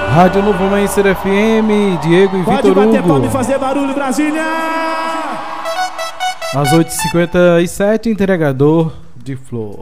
Rádio Novo Amanhecer FM, Diego e Vitor Hugo. Pode bater palma e fazer barulho, Brasília! Às 8h57, entregador de flor.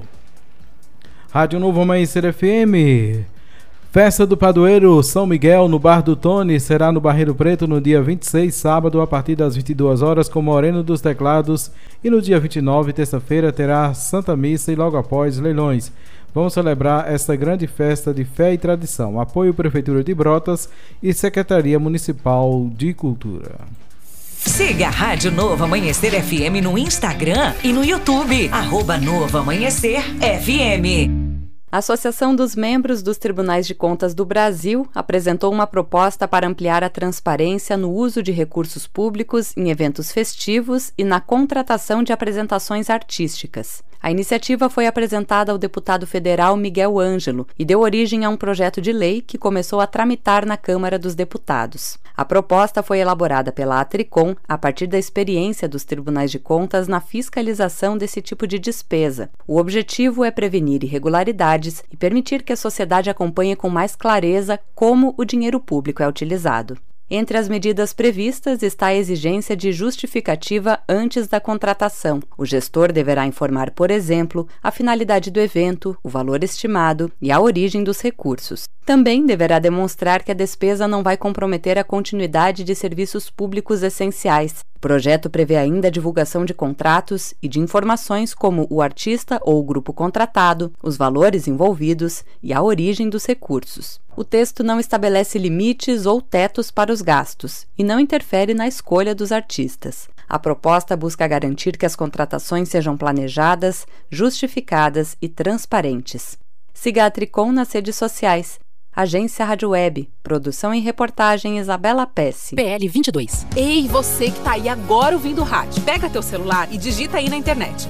Rádio Novo Amanhecer FM. Festa do Padroeiro São Miguel no Bar do Tony será no Barreiro Preto no dia 26, sábado, a partir das 22 horas, com Moreno dos Teclados. E no dia 29, terça-feira, terá Santa Missa e logo após leilões. Vamos celebrar esta grande festa de fé e tradição. Apoio Prefeitura de Brotas e Secretaria Municipal de Cultura. Siga a Rádio Novo Amanhecer FM no Instagram e no YouTube. @Novo Amanhecer FM. A Associação dos Membros dos Tribunais de Contas do Brasil apresentou uma proposta para ampliar a transparência no uso de recursos públicos em eventos festivos e na contratação de apresentações artísticas. A iniciativa foi apresentada ao deputado federal Miguel Ângelo e deu origem a um projeto de lei que começou a tramitar na Câmara dos Deputados. A proposta foi elaborada pela Atricom a partir da experiência dos tribunais de contas na fiscalização desse tipo de despesa. O objetivo é prevenir irregularidades e permitir que a sociedade acompanhe com mais clareza como o dinheiro público é utilizado. Entre as medidas previstas está a exigência de justificativa antes da contratação. O gestor deverá informar, por exemplo, a finalidade do evento, o valor estimado e a origem dos recursos. Também deverá demonstrar que a despesa não vai comprometer a continuidade de serviços públicos essenciais. O projeto prevê ainda a divulgação de contratos e de informações como o artista ou o grupo contratado, os valores envolvidos e a origem dos recursos. O texto não estabelece limites ou tetos para os gastos e não interfere na escolha dos artistas. A proposta busca garantir que as contratações sejam planejadas, justificadas e transparentes. Siga a Tricom nas redes sociais. Agência Rádio Web. Produção e reportagem Isabela Pesce. PL 22. Ei, você que tá aí agora ouvindo o rádio. Pega teu celular e digita aí na internet.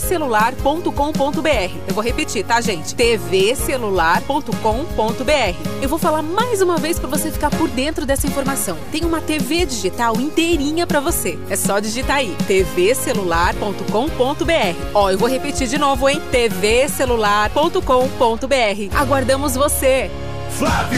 tvcelular.com.br. Eu vou repetir, tá, gente? tvcelular.com.br. Eu vou falar mais uma vez para você ficar por dentro dessa informação. Tem uma TV digital inteirinha para você. É só digitar aí. tvcelular.com.br. Ó, eu vou repetir de novo, hein? tvcelular.com.br. Aguardamos você. Flávio